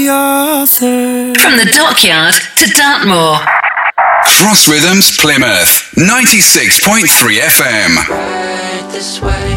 From the Dockyard to Dartmoor. Cross Rhythms Plymouth, 96.3 FM. Right this way.